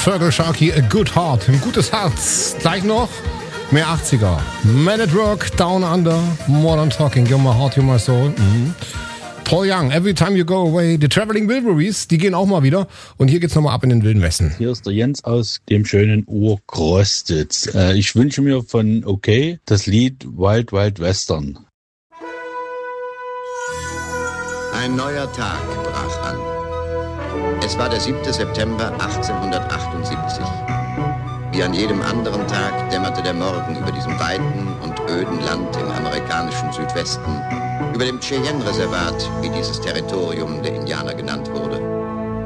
Turtle Sharky, A Good Heart, ein gutes Herz. Gleich noch mehr 80er. Man at Work, Down Under, Modern Talking, You're My Heart, You're My Soul. Paul Young, Every Time You Go Away, The Traveling Wilburys, die gehen auch mal wieder. Und hier geht's nochmal ab in den Wilden Westen. Hier ist der Jens aus dem schönen Urgrostitz. Ich wünsche mir von OK das Lied Wild Wild Western. Ein neuer Tag brach an. Es war der 7. September 1878. Wie an jedem anderen Tag dämmerte der Morgen über diesem weiten und öden Land im amerikanischen Südwesten, über dem Cheyenne-Reservat, wie dieses Territorium der Indianer genannt wurde.